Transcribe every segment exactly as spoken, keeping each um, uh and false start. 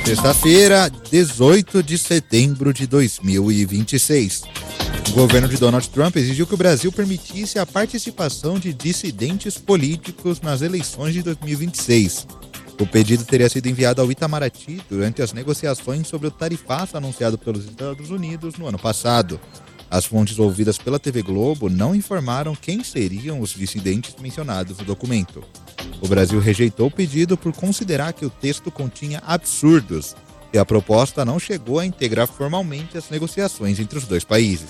Sexta-feira, dezoito de setembro de dois mil e vinte e seis. O governo de Donald Trump exigiu que o Brasil permitisse a participação de dissidentes políticos nas eleições de dois mil e vinte e seis. O pedido teria sido enviado ao Itamaraty durante as negociações sobre o tarifaço anunciado pelos Estados Unidos no ano passado. As fontes ouvidas pela T V Globo não informaram quem seriam os dissidentes mencionados no documento. O Brasil rejeitou o pedido por considerar que o texto continha absurdos e a proposta não chegou a integrar formalmente as negociações entre os dois países.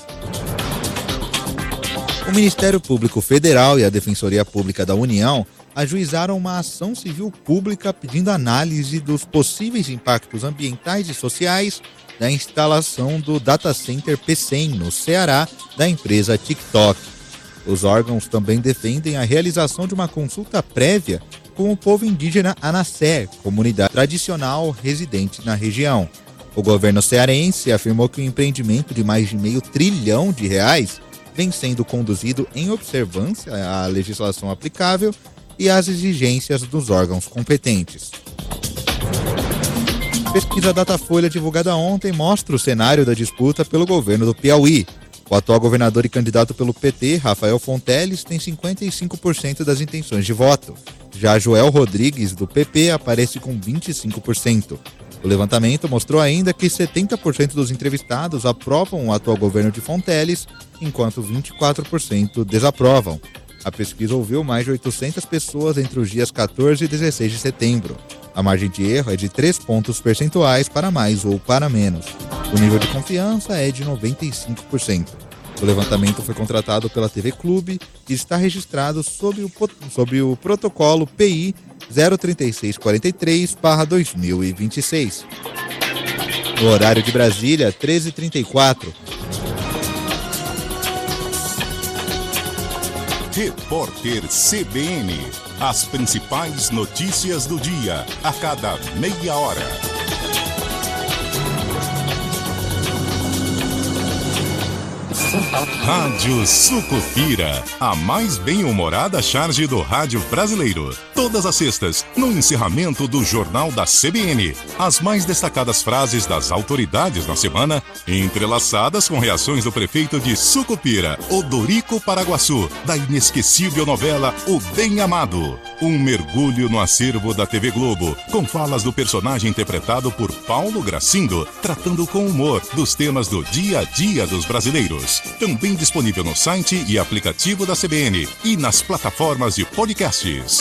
O Ministério Público Federal e a Defensoria Pública da União ajuizaram uma ação civil pública pedindo análise dos possíveis impactos ambientais e sociais da instalação do data center Pecém, no Ceará, da empresa TikTok. Os órgãos também defendem a realização de uma consulta prévia com o povo indígena Anassé, comunidade tradicional residente na região. O governo cearense afirmou que o empreendimento de mais de meio trilhão de reais vem sendo conduzido em observância à legislação aplicável e às exigências dos órgãos competentes. A pesquisa Datafolha divulgada ontem mostra o cenário da disputa pelo governo do Piauí. O atual governador e candidato pelo P T, Rafael Fonteles, tem cinquenta e cinco por cento das intenções de voto. Já Joel Rodrigues, do P P, aparece com vinte e cinco por cento. O levantamento mostrou ainda que setenta por cento dos entrevistados aprovam o atual governo de Fonteles, enquanto vinte e quatro por cento desaprovam. A pesquisa ouviu mais de oitocentas pessoas entre os dias quatorze e dezesseis de setembro. A margem de erro é de três pontos percentuais para mais ou para menos. O nível de confiança é de noventa e cinco por cento. O levantamento foi contratado pela T V Clube e está registrado sob o, sob o protocolo P I zero três seis quatro três barra dois mil e vinte e seis. No horário de Brasília, treze e trinta e quatro. Repórter C B N. As principais notícias do dia, a cada meia hora. Rádio Sucupira, a mais bem-humorada charge do rádio brasileiro. Todas as sextas, no encerramento do Jornal da C B N. As mais destacadas frases das autoridades na semana, entrelaçadas com reações do prefeito de Sucupira, Odorico Paraguaçu, da inesquecível novela O Bem Amado. Um mergulho no acervo da T V Globo, com falas do personagem interpretado por Paulo Gracindo, tratando com humor dos temas do dia a dia dos brasileiros. Também disponível no site e aplicativo da C B N e nas plataformas de podcasts.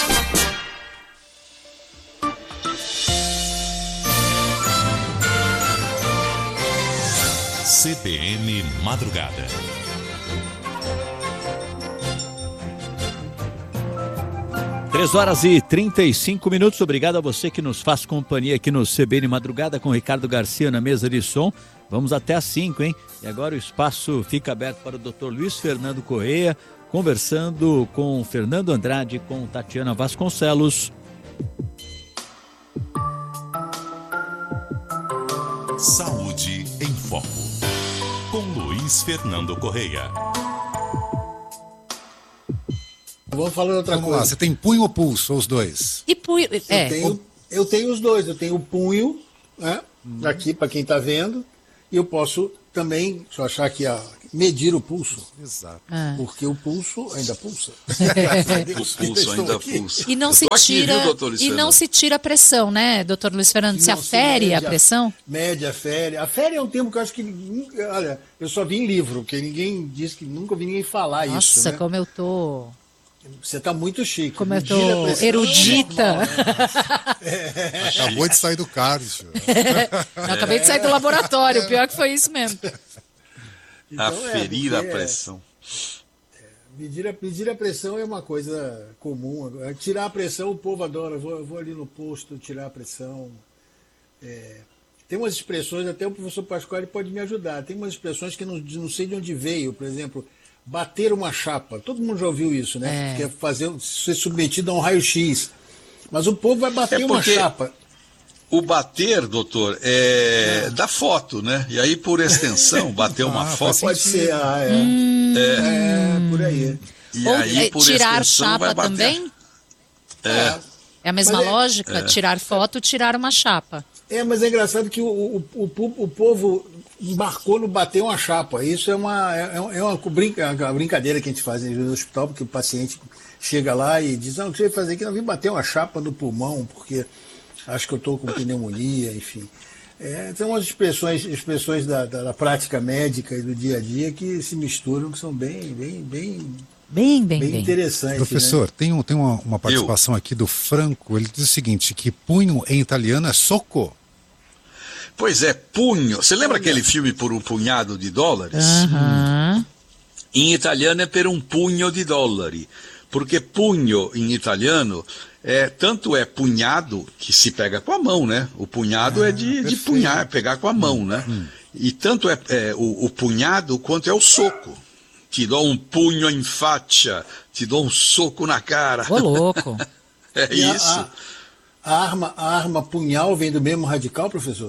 C B N Madrugada. três horas e trinta e cinco minutos. Obrigado a você que nos faz companhia aqui no C B N Madrugada com Ricardo Garcia na mesa de som. Vamos até às cinco, hein? E agora o espaço fica aberto para o doutor Luiz Fernando Correia, conversando com Fernando Andrade, com Tatiana Vasconcelos. Saúde em Foco, com Luiz Fernando Correia. Vamos falar outra Vamos coisa. lá, você tem punho ou pulso, ou os dois? E punho, é. Eu tenho, eu tenho os dois, eu tenho o punho, né, hum. aqui para quem está vendo, e eu posso também, deixa eu achar aqui, ó, medir o pulso. Exato. Ah. Porque o pulso ainda pulsa. O pulso ainda aqui. pulsa. E não se aqui, tira, viu, doutor Luiz e não Fernando? se tira a pressão, né, doutor Luiz Fernando? Se Não, afere se a mede pressão? Mede, afere. Afere é um termo que eu acho que, olha, eu só vi em livro, porque ninguém diz que nunca ouvi ninguém falar Nossa, isso. Nossa, né? como eu tô... Você está muito chique. Como eu Medir tô a pressão erudita. é normal, né? é. Acabou de sair do Carlos. Não, acabei de sair do laboratório, pior que foi isso mesmo. Então, Aferir é, a pressão. É, medir, a, medir a pressão é uma coisa comum. Tirar a pressão, o povo adora. Eu vou, eu vou ali no posto tirar a pressão. É, tem umas expressões, até o professor Pasquale pode me ajudar. Tem umas expressões que não, não sei de onde veio. Por exemplo, bater uma chapa. Todo mundo já ouviu isso, né? É. Que é fazer, ser submetido a um raio-x. Mas o povo vai bater É uma porque chapa. O bater, doutor, é, é da foto, né? E aí, por extensão, bater uma Ah, foto. Pode ser, ah, é. Hum. É, por aí. E Ou aí, é, por tirar extensão, chapa vai bater. também? É. É a mesma Mas é- lógica? Tirar foto, tirar uma chapa. É, mas é engraçado que o, o, o, o povo embarcou no bater uma chapa. Isso é uma, é, é uma, brinca, uma brincadeira que a gente faz no hospital, porque o paciente chega lá e diz, não, o que você vai fazer aqui? Eu vim bater uma chapa no pulmão, porque acho que eu estou com pneumonia, enfim. É, são umas expressões, expressões da, da, da prática médica e do dia a dia que se misturam, que são bem, bem, bem, Bem, bem, bem bem. interessantes. Professor, né? tem, um, tem uma, uma participação aqui do Franco, ele diz o seguinte, que punho em italiano é soco. Pois é, punho. Você lembra aquele filme Por um Punhado de Dólares? Aham. Em italiano é per um pugno di dollari, porque punho em italiano é tanto é punhado que se pega com a mão, né? O punhado Ah, é de, de perfeito. punhar, é pegar com a mão, né? Hum. E tanto é, é o, o punhado quanto é o soco. Te dou um punho em faccia, te dou um soco na cara. Ô, louco. É E a- isso. A, a, arma, a arma punhal vem do mesmo radical, professor?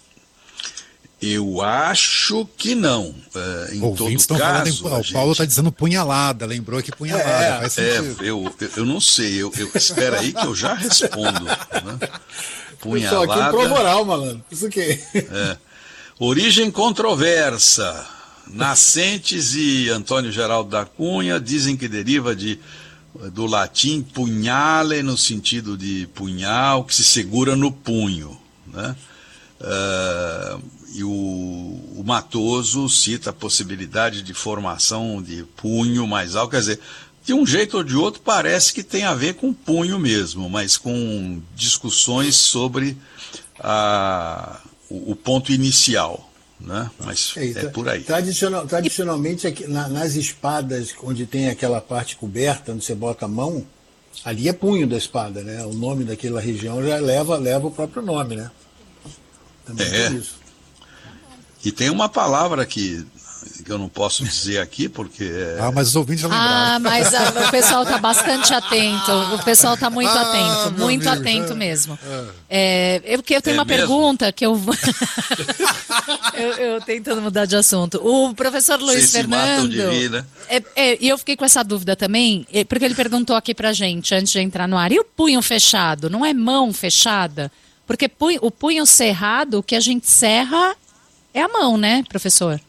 Eu acho que não. É, em Ouvintes todo estão falando, caso, em, a o gente- Paulo está dizendo punhalada, lembrou que punhalada, É, faz É, sentido. eu, eu, eu não sei, eu, eu espera aí que eu já respondo. Né? Pessoal, aqui Punhalada, prova oral, malandro. Isso o quê? origem controversa. Nascentes e Antônio Geraldo da Cunha dizem que deriva de, do latim punhale, no sentido de punhal, que se segura no punho. Né? Ah, e o, o Matoso cita a possibilidade de formação de punho mais alto, quer dizer, de um jeito ou de outro parece que tem a ver com punho mesmo, mas com discussões sobre a, o, o ponto inicial, né? Mas é, tra- por aí. Tradicional, tradicionalmente, aqui, na- nas espadas onde tem aquela parte coberta, onde você bota a mão, ali é punho da espada, né? O nome daquela região já leva, leva o próprio nome, né? Também É. tem isso. E tem uma palavra que, que eu não posso dizer aqui, porque é, Ah, mas os ouvintes já lembraram. Ah, mas ah, o pessoal está bastante atento. O pessoal está muito Ah, atento, meu muito amigo, atento é. mesmo. É, eu, que eu tenho É uma mesmo? pergunta que eu vou. eu, eu tentando mudar de assunto. O professor Luiz Vocês se matam Fernando. de rir, né? É, é, e eu fiquei com essa dúvida também, é, porque ele perguntou aqui pra gente, antes de entrar no ar, e o punho fechado? Não é mão fechada? Porque punho- o punho cerrado, o que a gente serra é a mão, né, professor?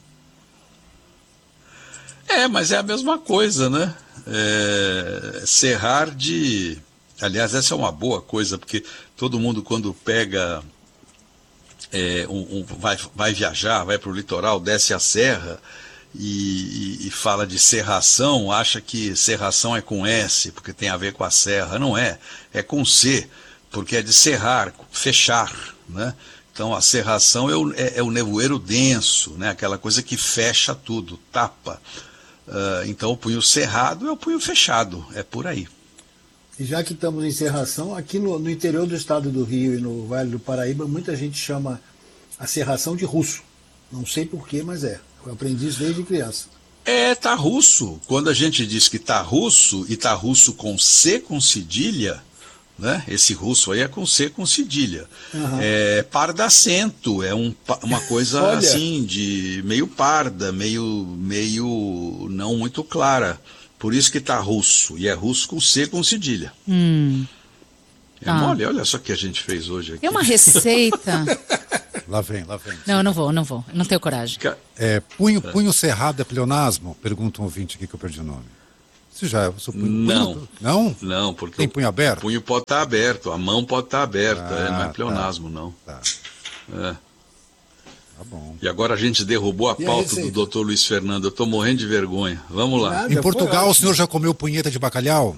É, mas é a mesma coisa, né? É, serrar de... Aliás, essa é uma boa coisa, porque todo mundo quando pega, é, um, um- vai, vai viajar, vai para o litoral, desce a serra e, e- e fala de serração, acha que serração é com S, porque tem a ver com a serra. Não é, é com C, porque é de serrar, fechar, né? Então a serração é o, é, é o nevoeiro denso, né? Aquela coisa que fecha tudo, tapa. Ah, então o punho cerrado é o punho fechado, é por aí. E já que estamos em serração, aqui no, no interior do estado do Rio e no Vale do Paraíba, muita gente chama a serração de russo. Não sei porquê, mas é. Eu aprendi isso desde criança. É, tá russo. Quando a gente diz que tá russo, e tá russo com C com cedilha, né? Esse russo aí é com C com cedilha. Aham. É pardacento, é um, pa- uma coisa Olha. assim, de meio parda, meio, meio não muito clara. Por isso que tá russo, e é russo com C com cedilha. Hum. É Tá. mole, olha só o que a gente fez hoje aqui. Tem uma receita. Lá vem, lá vem. Não, eu não vou, não vou. Eu não tenho coragem. Ca- É, punho, punho cerrado é pleonasmo? Pergunta um ouvinte aqui que eu perdi o nome. Isso já é o seu punho? Não. punho- Não? Não, porque Tem o punho aberto? o punho pode estar aberto, a mão pode estar aberta, Ah, é, não é tá. pleonasmo, não. Tá, É. tá bom. E agora a gente derrubou a E a pauta do receita? doutor Luiz Fernando. Eu estou morrendo de vergonha. Vamos lá. Nada, Em foi Portugal, o ótimo. senhor já comeu punheta de bacalhau?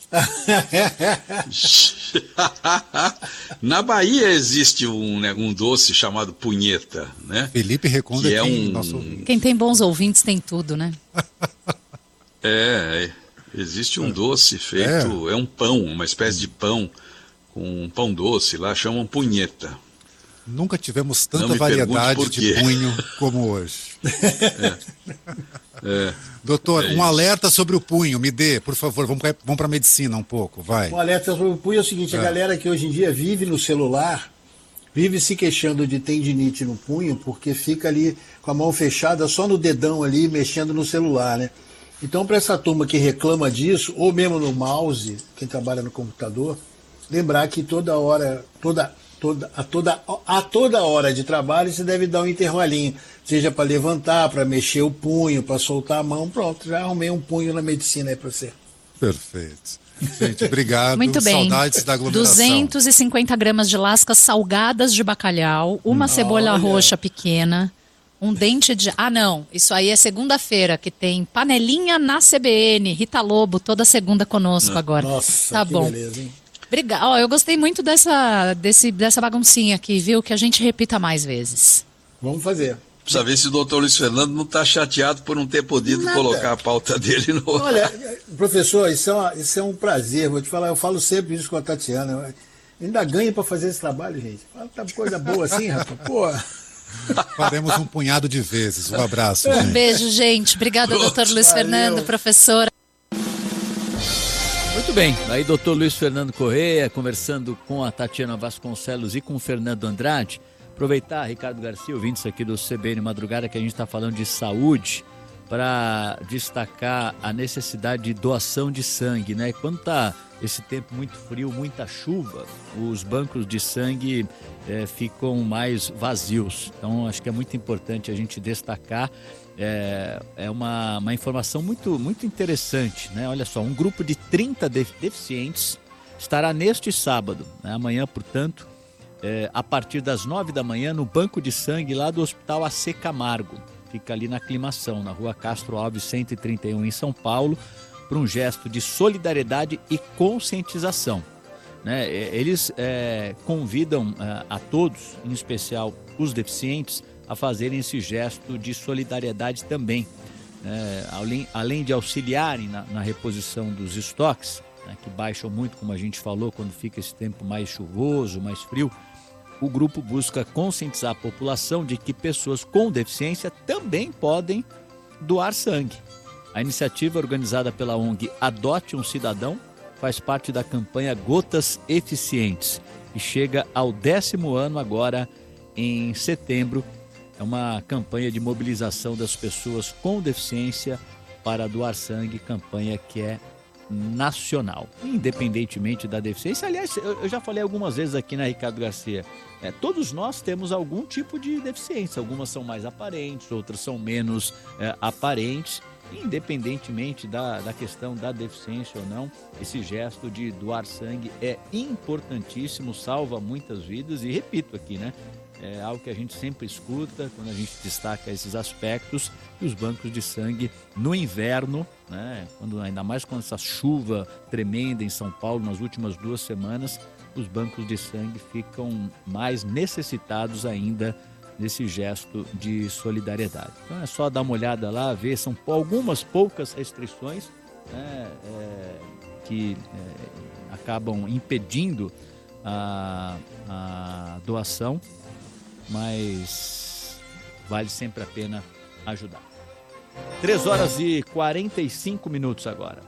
Na Bahia existe um, né, um doce chamado punheta, né? Felipe Reconda Que é aqui, um- nosso ouvinte. Quem tem bons ouvintes tem tudo, né? É, é. Existe um doce feito, é. um pão, uma espécie de pão com um pão doce lá, chamam punheta. Nunca tivemos Não tanta me pergunte variedade por de quê. punho como hoje. É. Doutor, É um isso. alerta sobre o punho, me dê, por favor, vamos, pra- vamos para a medicina um pouco, vai. O alerta sobre o punho é o seguinte, a galera que hoje em dia vive no celular, vive se queixando de tendinite no punho, porque fica ali com a mão fechada só no dedão ali, mexendo no celular, né? Então, para essa turma que reclama disso, ou mesmo no mouse, quem trabalha no computador, lembrar que toda hora, toda, toda, a, toda, a toda hora de trabalho você deve dar um intervalinho, seja para levantar, para mexer o punho, para soltar a mão, pronto, já arrumei um punho na medicina aí para você. Perfeito. Gente, obrigado. Muito bem. Saudades da aglomeração. duzentas e cinquenta gramas de lascas salgadas de bacalhau, uma hum. cebola Olha. roxa pequena, um dente de... Ah, não. Isso aí é segunda-feira, que tem panelinha na C B N. Rita Lobo, toda segunda conosco agora. Nossa, tá que bom. beleza, hein? Obrigada. Oh, eu gostei muito dessa, desse, dessa baguncinha aqui, viu? Que a gente repita mais vezes. Vamos fazer. Precisa ver se o doutor Luiz Fernando não está chateado por não ter podido Nada. colocar a pauta dele no... Olha, professor, isso é, uma, isso é um prazer, vou te falar, eu falo sempre isso com a Tatiana. Eu ainda ganho para fazer esse trabalho, gente. Fala tá coisa boa assim, rapaz. Pô. Faremos um punhado de vezes. Um abraço. Um gente. beijo, gente. Obrigada, doutor Luiz Valeu. Fernando, professora. Muito bem, aí doutor Luiz Fernando Correia conversando com a Tatiana Vasconcelos e com o Fernando Andrade. Aproveitar, Ricardo Garcia, ouvintes aqui do C B N Madrugada, que a gente está falando de saúde, para destacar a necessidade de doação de sangue, né? Quando está esse tempo muito frio, muita chuva, os bancos de sangue é, ficam mais vazios. Então, acho que é muito importante a gente destacar. É, é uma, uma informação muito, muito interessante, né? Olha só, um grupo de trinta deficientes estará neste sábado, né? Amanhã, portanto, é, a partir das nove da manhã, no banco de sangue lá do Hospital A C Camargo. Fica ali na Aclimação, na rua Castro Alves, cento e trinta e um, em São Paulo, para um gesto de solidariedade e conscientização, né? Eles é, convidam é, a todos, em especial os deficientes, a fazerem esse gesto de solidariedade também, né? além, além de auxiliarem na, na reposição dos estoques, né, que baixam muito, como a gente falou, quando fica esse tempo mais chuvoso, mais frio. O grupo busca conscientizar a população de que pessoas com deficiência também podem doar sangue. A iniciativa, organizada pela O N G Adote um Cidadão, faz parte da campanha Gotas Eficientes e chega ao décimo ano agora em setembro. É uma campanha de mobilização das pessoas com deficiência para doar sangue, campanha que é nacional, independentemente da deficiência. Aliás, eu já falei algumas vezes aqui na Ricardo Garcia, é, todos nós temos algum tipo de deficiência, algumas são mais aparentes, outras são menos é, aparentes, independentemente da, da questão da deficiência ou não. Esse gesto de doar sangue é importantíssimo, salva muitas vidas e, repito aqui, né? É algo que a gente sempre escuta quando a gente destaca esses aspectos, que os bancos de sangue no inverno, né, quando, ainda mais com essa chuva tremenda em São Paulo nas últimas duas semanas, os bancos de sangue ficam mais necessitados ainda desse gesto de solidariedade. Então é só dar uma olhada lá, ver, são algumas poucas restrições, né, é, que é, acabam impedindo a, a doação, mas vale sempre a pena ajudar. três horas e quarenta e cinco minutos agora.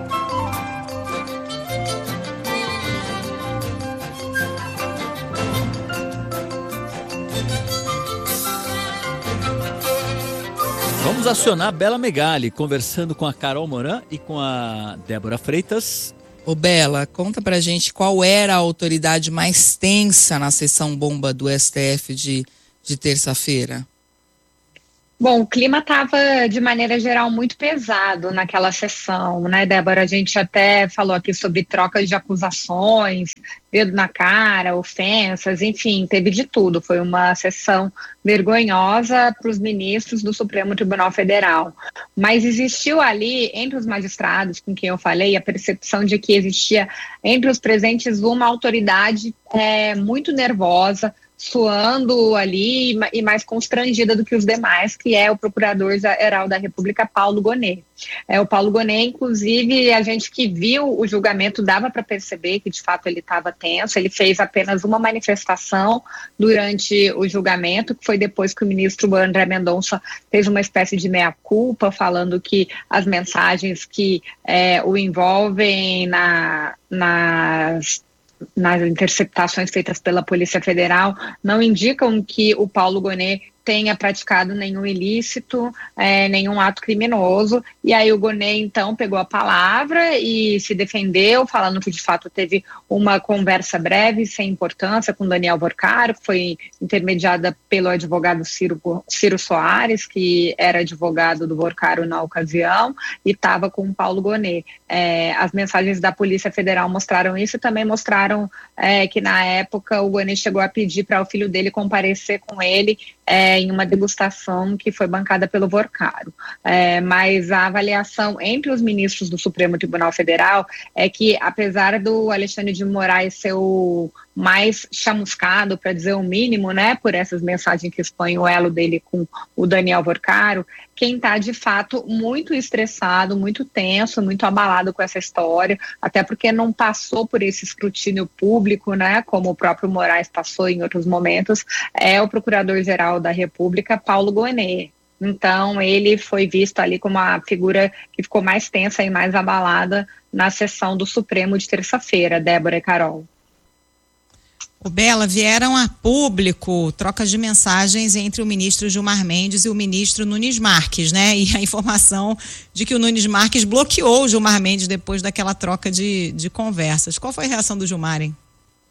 Vamos acionar a Bela Megali, conversando com a Carol Moran e com a Débora Freitas. Ô Bela, conta pra gente qual era a autoridade mais tensa na sessão bomba do S T F de, de terça-feira. Bom, o clima estava, de maneira geral, muito pesado naquela sessão, né, Débora? A gente até falou aqui sobre trocas de acusações, dedo na cara, ofensas, enfim, teve de tudo. Foi uma sessão vergonhosa para os ministros do Supremo Tribunal Federal. Mas existiu ali, entre os magistrados com quem eu falei, a percepção de que existia entre os presentes uma autoridade é, muito nervosa, suando ali e mais constrangida do que os demais, que é o Procurador-Geral da República, Paulo Gonet. É, o Paulo Gonet, inclusive, a gente que viu o julgamento dava para perceber que, de fato, ele estava tenso. Ele fez apenas uma manifestação durante o julgamento, que foi depois que o ministro André Mendonça fez uma espécie de meia-culpa, falando que as mensagens que é, o envolvem na, nas... nas interceptações feitas pela Polícia Federal não indicam que o Paulo Gonet tenha praticado nenhum ilícito, é, nenhum ato criminoso. E aí o Gonê, então, pegou a palavra e se defendeu, falando que, de fato, teve uma conversa breve, sem importância, com Daniel Vorcaro, que foi intermediada pelo advogado Ciro, Ciro Soares, que era advogado do Vorcaro na ocasião, e estava com o Paulo Gonê. É, as mensagens da Polícia Federal mostraram isso e também mostraram é, que, na época, o Gonê chegou a pedir para o filho dele comparecer com ele É, em uma degustação que foi bancada pelo Vorcaro. É, mas a avaliação entre os ministros do Supremo Tribunal Federal é que, apesar do Alexandre de Moraes ser o mais chamuscado, para dizer o mínimo, né, por essas mensagens que expõem o elo dele com o Daniel Vorcaro, quem está, de fato, muito estressado, muito tenso, muito abalado com essa história, até porque não passou por esse escrutínio público, né, como o próprio Moraes passou em outros momentos, é o Procurador-Geral da República, Paulo Gonê. Então, ele foi visto ali como a figura que ficou mais tensa e mais abalada na sessão do Supremo de terça-feira, Débora e Carol. O Bela, vieram a público trocas de mensagens entre o ministro Gilmar Mendes e o ministro Nunes Marques, né? E a informação de que o Nunes Marques bloqueou o Gilmar Mendes depois daquela troca de, de conversas. Qual foi a reação do Gilmar, hein?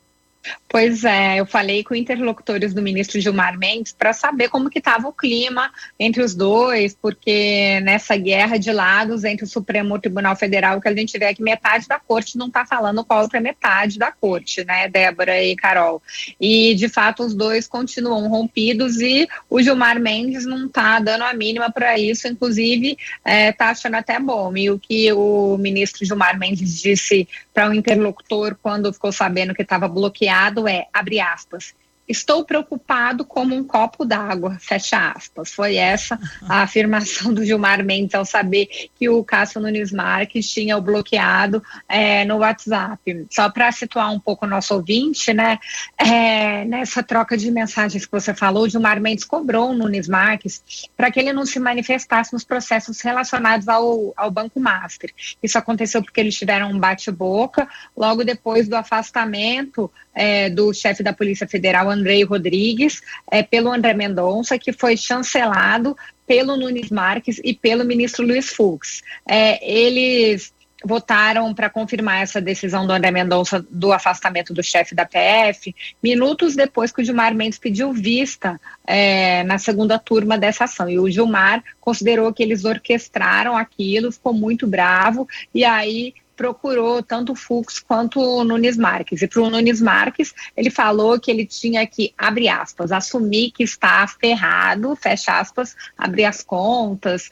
Pois é, eu falei com interlocutores do ministro Gilmar Mendes para saber como que estava o clima entre os dois, porque nessa guerra de lados entre o Supremo Tribunal Federal, que a gente vê é que metade da corte não está falando com a outra metade da corte, né, Débora e Carol? E, de fato, os dois continuam rompidos e o Gilmar Mendes não está dando a mínima para isso, inclusive está é, achando até bom. E o que o ministro Gilmar Mendes disse para o interlocutor quando ficou sabendo que estava bloqueado é, abre aspas, estou preocupado como um copo d'água, fecha aspas. Foi essa a afirmação do Gilmar Mendes ao saber que o Cássio Nunes Marques tinha o bloqueado é, no WhatsApp. Só para situar um pouco o nosso ouvinte, né, é, nessa troca de mensagens que você falou, o Gilmar Mendes cobrou o Nunes Marques para que ele não se manifestasse nos processos relacionados ao, ao Banco Master. Isso aconteceu porque eles tiveram um bate-boca logo depois do afastamento é, do chefe da Polícia Federal, Andrei Rodrigues, é, pelo André Mendonça, que foi chancelado pelo Nunes Marques e pelo ministro Luiz Fux. É, eles votaram para confirmar essa decisão do André Mendonça do afastamento do chefe da P F, minutos depois que o Gilmar Mendes pediu vista é, na segunda turma dessa ação. E o Gilmar considerou que eles orquestraram aquilo, ficou muito bravo, e aí procurou tanto o Fux quanto o Nunes Marques. E para o Nunes Marques, ele falou que ele tinha que, abre aspas, assumir que está ferrado, fecha aspas, abrir as contas,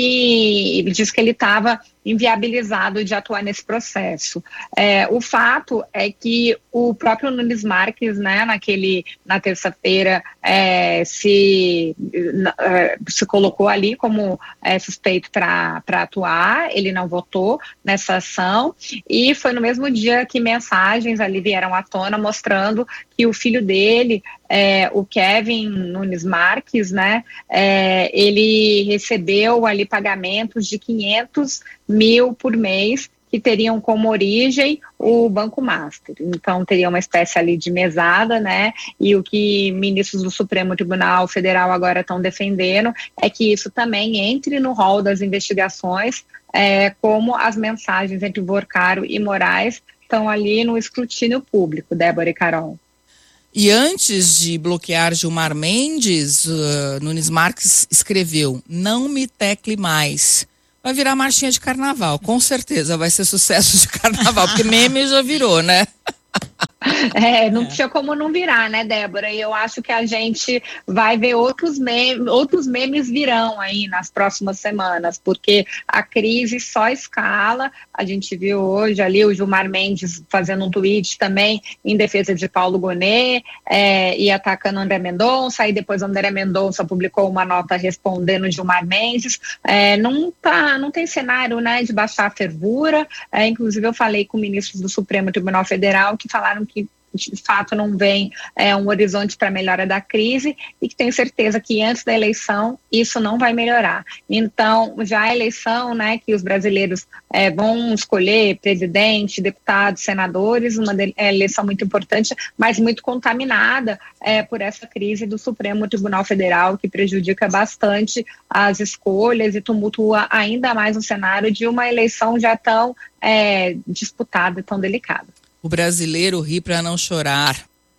e ele disse que ele estava inviabilizado de atuar nesse processo. É, o fato é que o próprio Nunes Marques, né, naquele, na terça-feira, é, se, é, se colocou ali como é, suspeito para atuar, ele não votou nessa ação, e foi no mesmo dia que mensagens ali vieram à tona mostrando que o filho dele, é, o Kevin Nunes Marques, né, é, ele recebeu ali pagamentos de quinhentos mil por mês, que teriam como origem o Banco Master. Então, teria uma espécie ali de mesada, né? E o que ministros do Supremo Tribunal Federal agora estão defendendo é que isso também entre no rol das investigações, é, como as mensagens entre Vorcaro e Moraes estão ali no escrutínio público, Débora e Carol. E antes de bloquear Gilmar Mendes, uh, Nunes Marques escreveu, não me tecle mais. Vai virar marchinha de carnaval, com certeza vai ser sucesso de carnaval, porque meme já virou, né? É, não tinha como não virar, né, Débora? E eu acho que a gente vai ver outros memes, outros memes virão aí nas próximas semanas, porque a crise só escala. A gente viu hoje ali o Gilmar Mendes fazendo um tweet também em defesa de Paulo Gonê é, e atacando André Mendonça, aí depois André Mendonça publicou uma nota respondendo Gilmar Mendes. É, não, tá, não tem cenário, né, de baixar a fervura. É, inclusive eu falei com ministros do Supremo Tribunal Federal que falaram que de fato não vem é, um horizonte para melhora da crise e que tenho certeza que antes da eleição isso não vai melhorar. Então, já a eleição, né, que os brasileiros é, vão escolher presidente, deputados, senadores, uma de, é, eleição muito importante, mas muito contaminada é, por essa crise do Supremo Tribunal Federal, que prejudica bastante as escolhas e tumultua ainda mais o cenário de uma eleição já tão é, disputada e tão delicada. O brasileiro ri para não chorar.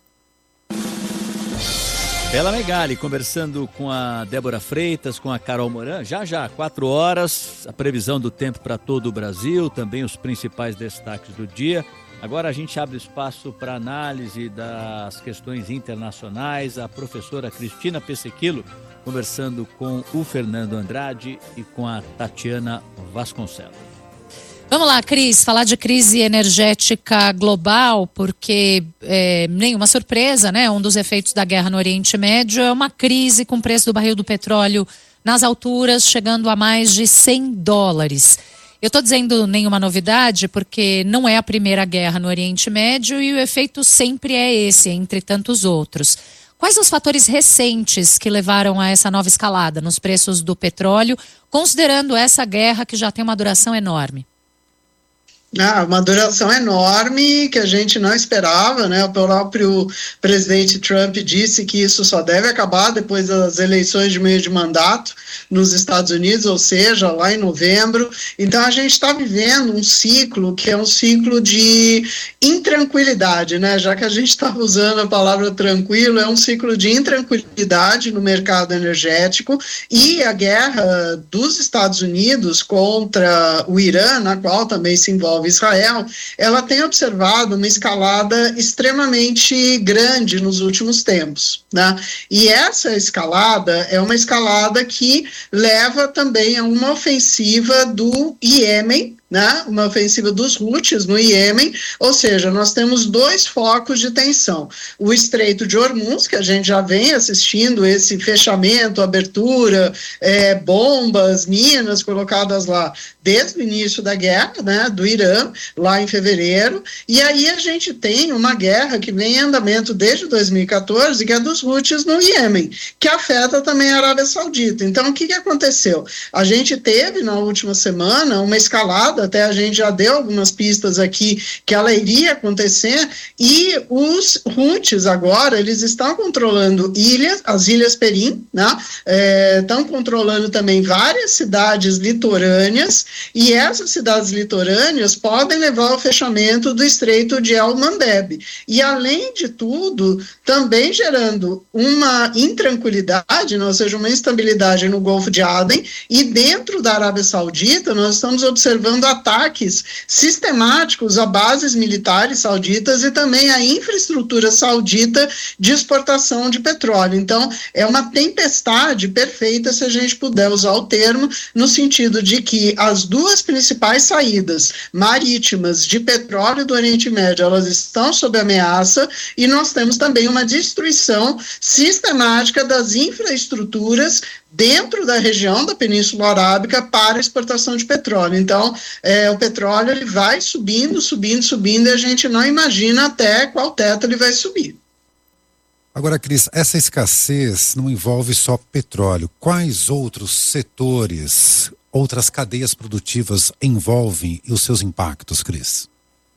Bela Megali conversando com a Débora Freitas, com a Carol Moran, já já, quatro horas, a previsão do tempo para todo o Brasil, também os principais destaques do dia. Agora a gente abre espaço para análise das questões internacionais, a professora Cristina Pessequilo conversando com o Fernando Andrade e com a Tatiana Vasconcelos. Vamos lá, Cris, falar de crise energética global, porque é, nenhuma surpresa, né? Um dos efeitos da guerra no Oriente Médio é uma crise com o preço do barril do petróleo nas alturas, chegando a mais de cem dólares. Eu estou dizendo nenhuma novidade porque não é a primeira guerra no Oriente Médio e o efeito sempre é esse, entre tantos outros. Quais os fatores recentes que levaram a essa nova escalada nos preços do petróleo, considerando essa guerra que já tem uma duração enorme? Ah, uma duração enorme que a gente não esperava, né? O próprio presidente Trump disse que isso só deve acabar depois das eleições de meio de mandato nos Estados Unidos, ou seja, lá em novembro. Então a gente está vivendo um ciclo que é um ciclo de intranquilidade, né? Já que a gente estava usando a palavra tranquilo, é um ciclo de intranquilidade no mercado energético, e a guerra dos Estados Unidos contra o Irã, na qual também se envolve Israel, ela tem observado uma escalada extremamente grande nos últimos tempos, né? E essa escalada é uma escalada que leva também a uma ofensiva do Iêmen, né, uma ofensiva dos Houthis no Iêmen, ou seja, nós temos dois focos de tensão. O Estreito de Hormuz, que a gente já vem assistindo esse fechamento, abertura, é, bombas, minas colocadas lá desde o início da guerra, né, do Irã, lá em fevereiro, e aí a gente tem uma guerra que vem em andamento desde dois mil e quatorze, que é dos Houthis no Iêmen, que afeta também a Arábia Saudita. Então, o que, que aconteceu? A gente teve, na última semana, uma escalada, até a gente já deu algumas pistas aqui que ela iria acontecer, e os Houthis agora, eles estão controlando ilhas, as Ilhas Perim, né? É, estão controlando também várias cidades litorâneas, e essas cidades litorâneas podem levar ao fechamento do Estreito de El Mandeb, e além de tudo, também gerando uma intranquilidade, ou seja, uma instabilidade no Golfo de Aden, e dentro da Arábia Saudita nós estamos observando ataques sistemáticos a bases militares sauditas e também a infraestrutura saudita de exportação de petróleo. Então, é uma tempestade perfeita, se a gente puder usar o termo, no sentido de que as duas principais saídas marítimas de petróleo do Oriente Médio, elas estão sob ameaça, e nós temos também uma destruição sistemática das infraestruturas dentro da região da Península Arábica para exportação de petróleo. Então, é, o petróleo ele vai subindo, subindo, subindo, e a gente não imagina até qual teto ele vai subir. Agora, Cris, essa escassez não envolve só petróleo. Quais outros setores, outras cadeias produtivas envolvem e os seus impactos, Cris?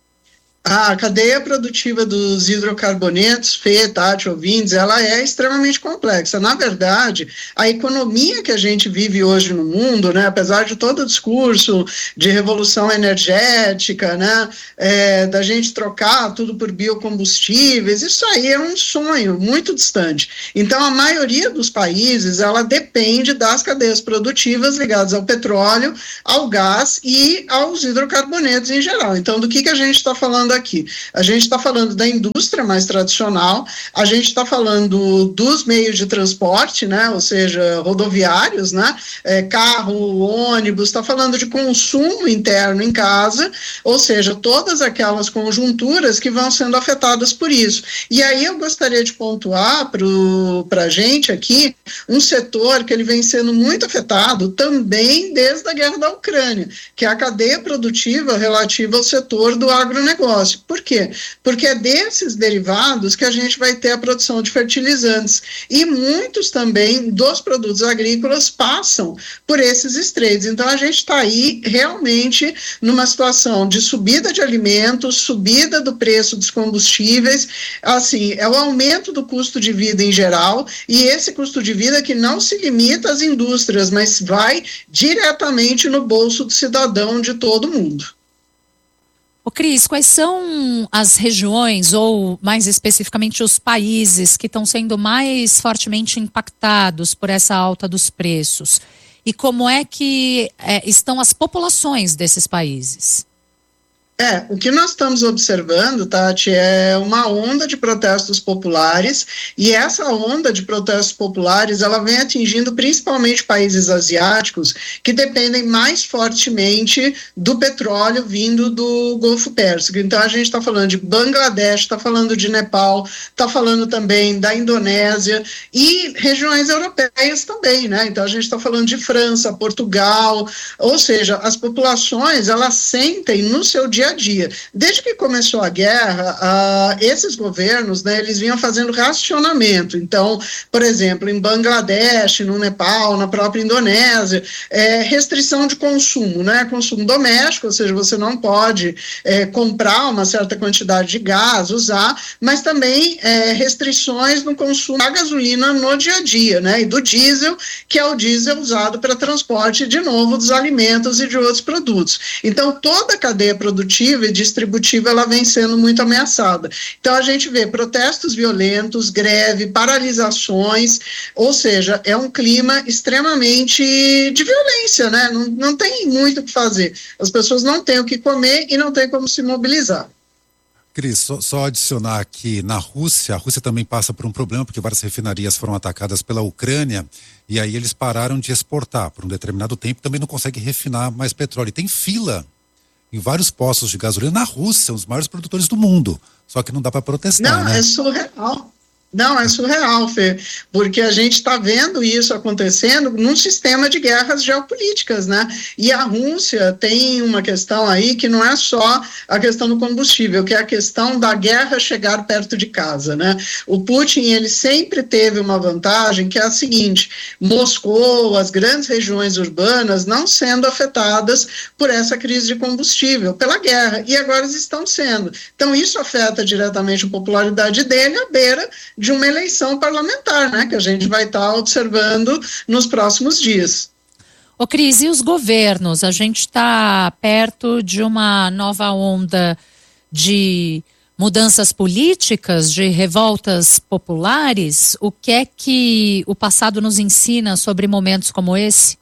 A cadeia produtiva dos hidrocarbonetos, Fê, Tati, ouvintes, ela é extremamente complexa. Na verdade, a economia que a gente vive hoje no mundo, né, apesar de todo o discurso de revolução energética, né, é, da gente trocar tudo por biocombustíveis, isso aí é um sonho muito distante. Então, a maioria dos países, ela depende das cadeias produtivas ligadas ao petróleo, ao gás e aos hidrocarbonetos em geral. Então, do que, que a gente está falando aqui? A gente está falando da indústria mais tradicional, a gente está falando dos meios de transporte, né, ou seja, rodoviários, né, é, carro, ônibus, está falando de consumo interno em casa, ou seja, todas aquelas conjunturas que vão sendo afetadas por isso. E aí eu gostaria de pontuar para a gente aqui um setor que ele vem sendo muito afetado também desde a guerra da Ucrânia, que é a cadeia produtiva relativa ao setor do agronegócio. agronegócio. Por quê? Porque é desses derivados que a gente vai ter a produção de fertilizantes. E muitos também dos produtos agrícolas passam por esses estreitos. Então, a gente está aí realmente numa situação de subida de alimentos, subida do preço dos combustíveis, assim, é o aumento do custo de vida em geral, e esse custo de vida que não se limita às indústrias, mas vai diretamente no bolso do cidadão de todo mundo. Ô Cris, quais são as regiões, ou mais especificamente os países, que estão sendo mais fortemente impactados por essa alta dos preços? E como é que é, estão as populações desses países? É, o que nós estamos observando, Tati, é uma onda de protestos populares, e essa onda de protestos populares, ela vem atingindo principalmente países asiáticos, que dependem mais fortemente do petróleo vindo do Golfo Pérsico. Então, a gente está falando de Bangladesh, está falando de Nepal, está falando também da Indonésia, e regiões europeias também, né? Então, a gente está falando de França, Portugal, ou seja, as populações, elas sentem no seu dia a dia. Desde que começou a guerra, uh, esses governos, né, eles vinham fazendo racionamento. Então, por exemplo, em Bangladesh, no Nepal, na própria Indonésia, é, restrição de consumo, né, consumo doméstico, ou seja, você não pode é, comprar uma certa quantidade de gás, usar, mas também é, restrições no consumo da gasolina no dia a dia, né, e do diesel, que é o diesel usado para transporte, de novo, dos alimentos e de outros produtos. Então, toda a cadeia produtiva e distributiva, ela vem sendo muito ameaçada. Então, a gente vê protestos violentos, greve, paralisações, ou seja, é um clima extremamente de violência, né? Não, não tem muito o que fazer. As pessoas não têm o que comer e não têm como se mobilizar. Cris, só, só adicionar aqui, na Rússia, a Rússia também passa por um problema, porque várias refinarias foram atacadas pela Ucrânia, e aí eles pararam de exportar por um determinado tempo, também não conseguem refinar mais petróleo. E tem fila em vários postos de gasolina na Rússia, um dos maiores produtores do mundo. Só que não dá para protestar, não, né? Não, é surreal. Não, é surreal, Fê, porque a gente está vendo isso acontecendo num sistema de guerras geopolíticas, né? E a Rússia tem uma questão aí que não é só a questão do combustível, que é a questão da guerra chegar perto de casa, né? O Putin, ele sempre teve uma vantagem, que é a seguinte: Moscou, as grandes regiões urbanas, não sendo afetadas por essa crise de combustível, pela guerra, e agora estão sendo. Então, isso afeta diretamente a popularidade dele à beira de uma eleição parlamentar, né, que a gente vai estar tá observando nos próximos dias. Ô Cris, e os governos? A gente está perto de uma nova onda de mudanças políticas, de revoltas populares. O que é que o passado nos ensina sobre momentos como esse?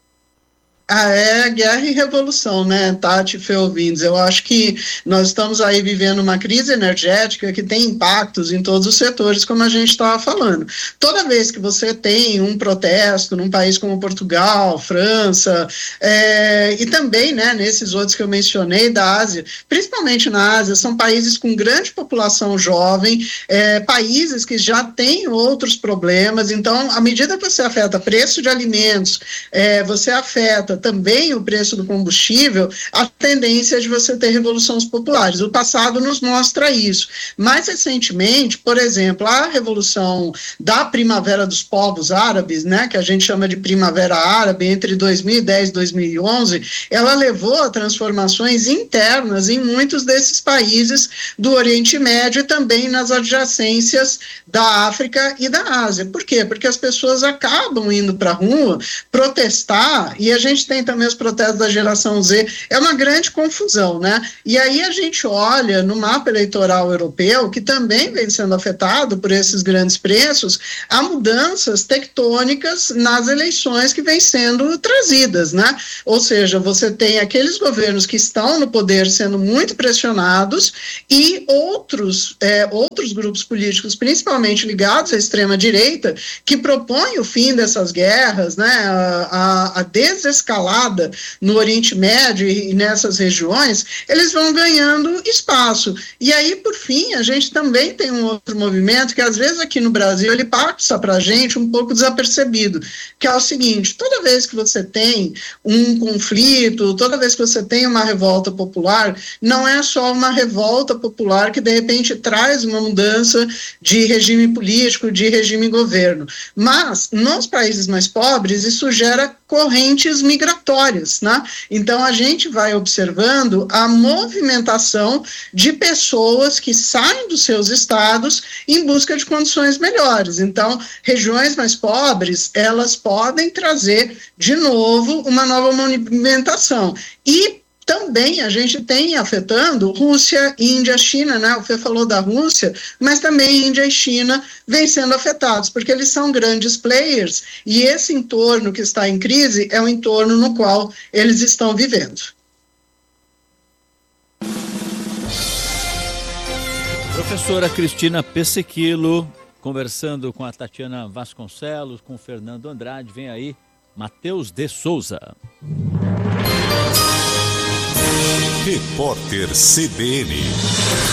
Ah, é guerra e revolução, né, Tati, Fê, ouvintes? Eu acho que nós estamos aí vivendo uma crise energética que tem impactos em todos os setores, como a gente estava falando. Toda vez que você tem um protesto num país como Portugal, França, é, e também, né, nesses outros que eu mencionei da Ásia, principalmente na Ásia, são países com grande população jovem, é, países que já têm outros problemas. Então, à medida que você afeta preço de alimentos, é, você afeta também o preço do combustível, a tendência é de você ter revoluções populares. O passado nos mostra isso. Mais recentemente, por exemplo, a revolução da Primavera dos Povos Árabes, né, que a gente chama de Primavera Árabe, entre dois mil e dez e dois mil e onze, ela levou a transformações internas em muitos desses países do Oriente Médio e também nas adjacências da África e da Ásia. Por quê? Porque as pessoas acabam indo para a rua protestar, e a gente tem também os protestos da geração Z, é uma grande confusão, né? E aí a gente olha no mapa eleitoral europeu, que também vem sendo afetado por esses grandes preços, há mudanças tectônicas nas eleições que vêm sendo trazidas, né? Ou seja, você tem aqueles governos que estão no poder sendo muito pressionados e outros, é, outros grupos políticos, principalmente ligados à extrema-direita, que propõem o fim dessas guerras, né? A, a, a desescalada escalada no Oriente Médio e nessas regiões, eles vão ganhando espaço. E aí, por fim, a gente também tem um outro movimento que às vezes aqui no Brasil ele passa para a gente um pouco desapercebido, que é o seguinte: toda vez que você tem um conflito, toda vez que você tem uma revolta popular, não é só uma revolta popular que de repente traz uma mudança de regime político, de regime governo, mas nos países mais pobres isso gera correntes migratórias, né? Então a gente vai observando a movimentação de pessoas que saem dos seus estados em busca de condições melhores. Então, regiões mais pobres, elas podem trazer de novo uma nova movimentação. E também a gente tem afetando Rússia, Índia, China, né? O Fê falou da Rússia, mas também Índia e China vêm sendo afetados, porque eles são grandes players e esse entorno que está em crise é o entorno no qual eles estão vivendo. Professora Cristina Pessequilo, conversando com a Tatiana Vasconcelos, com o Fernando Andrade. Vem aí, Matheus de Souza. Repórter C B N.